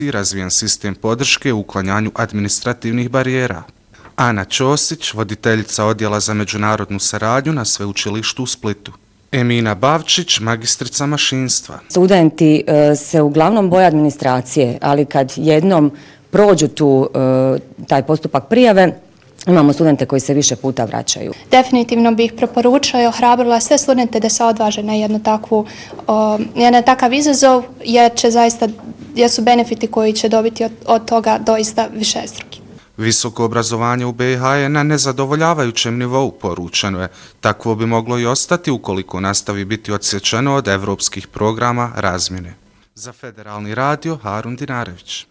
i razvijen sistem podrške u uklanjanju administrativnih barijera. Ana Ćosić, voditeljica Odjela za međunarodnu saradnju na Sveučilištu u Splitu. Emina Bavčić, magistrica mašinstva. Studenti se uglavnom boje administracije, ali kad jednom prođu taj postupak prijave, imamo studente koji se više puta vraćaju. Definitivno bih preporučila i ohrabrila sve studente da se odvaže na jedan takav izazov, jer su benefiti koji će dobiti od toga doista višestruki. Visoko obrazovanje u BiH je na nezadovoljavajućem nivou, poručeno je. Takvo bi moglo i ostati ukoliko nastavi biti odsječeno od evropskih programa razmjene. Za Federalni radio, Harun Dinarević.